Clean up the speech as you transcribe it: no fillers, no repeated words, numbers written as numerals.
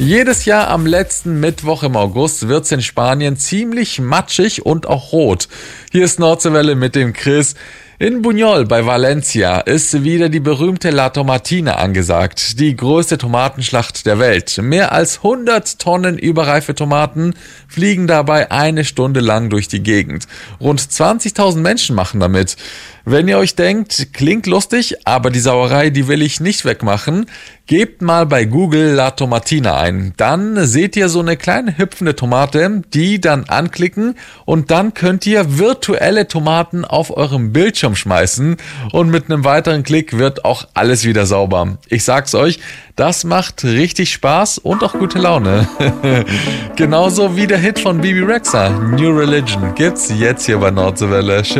Jedes Jahr am letzten Mittwoch im August wird's in Spanien ziemlich matschig und auch rot. Hier ist Nordseewelle mit dem Chris. In Buñol bei Valencia ist wieder die berühmte La Tomatina angesagt, die größte Tomatenschlacht der Welt. Mehr als 100 Tonnen überreife Tomaten fliegen dabei eine Stunde lang durch die Gegend. Rund 20.000 Menschen machen damit. Wenn ihr euch denkt, klingt lustig, aber die Sauerei, die will ich nicht wegmachen, gebt mal bei Google La Tomatina ein. Dann seht ihr so eine kleine hüpfende Tomate, die dann anklicken und dann könnt ihr virtuelle Tomaten auf eurem Bildschirm schmeißen und mit einem weiteren Klick wird auch alles wieder sauber. Ich sag's euch, das macht richtig Spaß und auch gute Laune. Genauso wie der Hit von Bebe Rexha, New Religion, gibt's jetzt hier bei Nordseewelle.